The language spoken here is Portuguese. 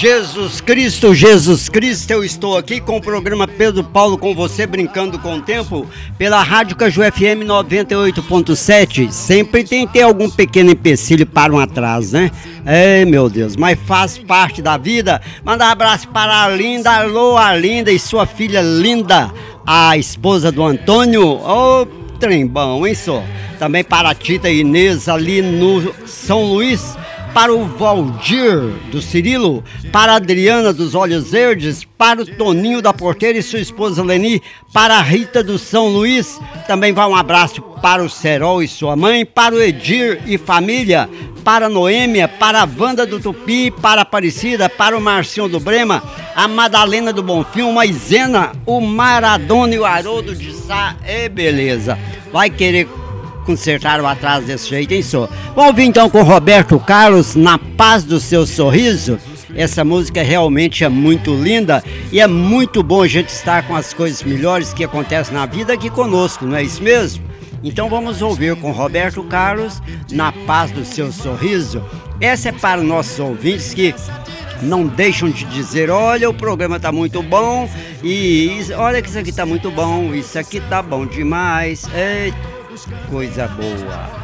Jesus Cristo, Jesus Cristo, eu estou aqui com o programa Pedro Paulo com você, brincando com o tempo, pela Rádio Caju FM 98.7. Sempre tem que ter algum pequeno empecilho para um atraso, né? Ei, meu Deus, mas faz parte da vida. Manda um abraço para a Linda, alô, a Linda e sua filha linda, a esposa do Antônio. Ô, trem bom, hein, só? Também para a Tita Inês ali no São Luís. Para o Valdir do Cirilo, para a Adriana dos Olhos Verdes, para o Toninho da Porteira e sua esposa Leni, para a Rita do São Luís, também vai um abraço para o Serol e sua mãe, para o Edir e família, para a Noêmia, para a Wanda do Tupi, para a Aparecida, para o Marcinho do Brema, a Madalena do Bonfim, o Maisena, o Maradona e o Haroldo de Sá, beleza, vai querer consertar o atraso desse jeito, hein, só? Vamos ouvir então com o Roberto Carlos, Na Paz do Seu Sorriso. Essa música realmente é muito linda e é muito bom a gente estar com as coisas melhores que acontecem na vida aqui conosco, não é isso mesmo? Então vamos ouvir com o Roberto Carlos, Na Paz do Seu Sorriso. Essa é para os nossos ouvintes que não deixam de dizer, olha, o programa tá muito bom e olha que isso aqui tá muito bom, isso aqui tá bom demais, eita, coisa boa.